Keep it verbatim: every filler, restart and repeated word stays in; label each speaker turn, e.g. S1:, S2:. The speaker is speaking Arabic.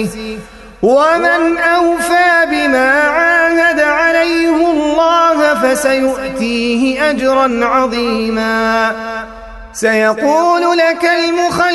S1: ومن أوفى بما عاهد عليه الله فسيؤتيه أجرا عظيما. سيقول لك المخلفون